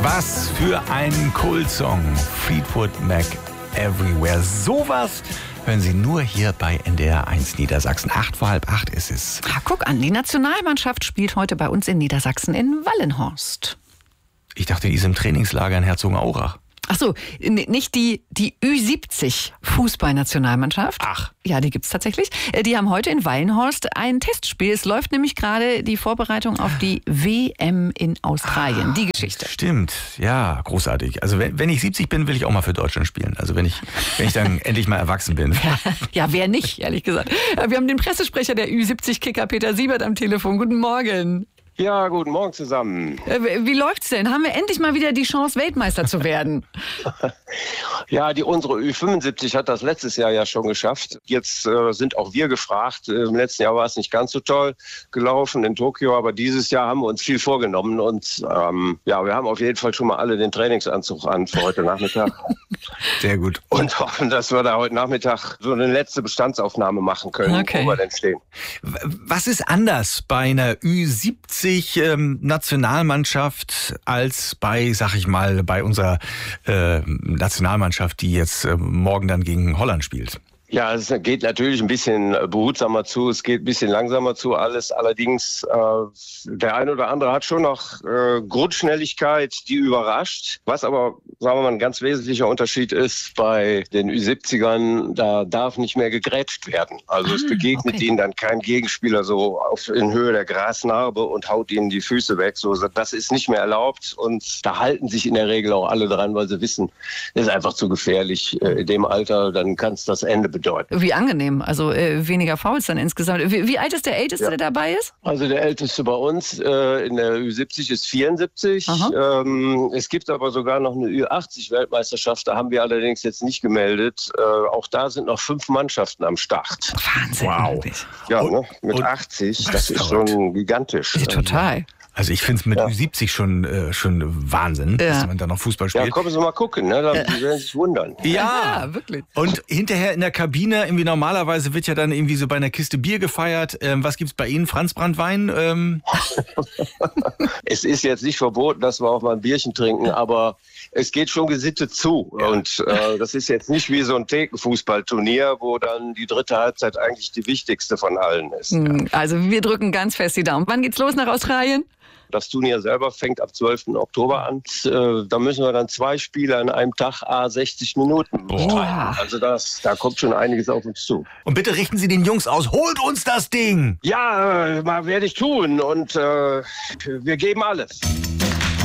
Was für ein Kultsong. Fleetwood Mac Everywhere. Sowas hören Sie nur hier bei NDR 1 Niedersachsen. 7:45 ist es. Guck an, die Nationalmannschaft spielt heute bei uns in Niedersachsen in Wallenhorst. Ich dachte, die ist im Trainingslager in Herzogenaurach. Ach so, nicht die Ü70 Fußballnationalmannschaft. Ach. Ja, die gibt's tatsächlich. Die haben heute in Wallenhorst ein Testspiel. Es läuft nämlich gerade die Vorbereitung auf die WM in Australien. Die Geschichte. Stimmt, ja, großartig. Also wenn ich 70 bin, will ich auch mal für Deutschland spielen. Also wenn ich dann endlich mal erwachsen bin. Ja, wer nicht, ehrlich gesagt. Wir haben den Pressesprecher der Ü70-Kicker Peter Siebert am Telefon. Guten Morgen. Ja, guten Morgen zusammen. Wie läuft's denn? Haben wir endlich mal wieder die Chance, Weltmeister zu werden? Ja, unsere Ü75 hat das letztes Jahr ja schon geschafft. Jetzt sind auch wir gefragt. Im letzten Jahr war es nicht ganz so toll gelaufen in Tokio, aber dieses Jahr haben wir uns viel vorgenommen. Und wir haben auf jeden Fall schon mal alle den Trainingsanzug an für heute Nachmittag. Sehr gut. Und hoffen, dass wir da heute Nachmittag so eine letzte Bestandsaufnahme machen können, wo wir denn stehen. Was ist anders bei einer Ü70 Nationalmannschaft als bei, sag ich mal, bei unserer Nationalmannschaft, die jetzt morgen dann gegen Holland spielt? Ja, es geht natürlich ein bisschen behutsamer zu, es geht ein bisschen langsamer zu alles. Allerdings, der eine oder andere hat schon noch Grundschnelligkeit, die überrascht. Was aber, sagen wir mal, ein ganz wesentlicher Unterschied ist, bei den Ü70ern, da darf nicht mehr gegrätscht werden. Also es begegnet ihnen dann kein Gegenspieler so in Höhe der Grasnarbe und haut ihnen die Füße weg. So, das ist nicht mehr erlaubt und da halten sich in der Regel auch alle dran, weil sie wissen, das ist einfach zu gefährlich. In dem Alter, dann kann es das Ende bedeuten. Wie angenehm, also weniger Fouls dann insgesamt. Wie alt ist der Älteste, der dabei ist? Also der Älteste bei uns in der Ü70 ist 74. Es gibt aber sogar noch eine Ü80-Weltmeisterschaft, da haben wir allerdings jetzt nicht gemeldet. Auch da sind noch 5 Mannschaften am Start. Wahnsinn. Wow. Ja, mit 80, das ist schon gigantisch. Ja, total. Also ich finde es mit Ü70 schon Wahnsinn, dass man da noch Fußball spielt. Ja, kommen Sie mal gucken, ne? Die werden sich wundern. Ja, wirklich. Und hinterher in der Kabine, irgendwie normalerweise wird ja dann irgendwie so bei einer Kiste Bier gefeiert. Was gibt's bei Ihnen? Franzbranntwein? Es ist jetzt nicht verboten, dass wir auch mal ein Bierchen trinken, aber es geht schon gesittet zu. Ja. Und das ist jetzt nicht wie so ein Thekenfußballturnier, wo dann die dritte Halbzeit eigentlich die wichtigste von allen ist. Also wir drücken ganz fest die Daumen. Wann geht's los nach Australien? Das Turnier selber fängt ab 12. Oktober an. Da müssen wir dann 2 Spiele an einem Tag 60 Minuten bestreiten. Also da kommt schon einiges auf uns zu. Und bitte richten Sie den Jungs aus, holt uns das Ding! Ja, werde ich tun und wir geben alles.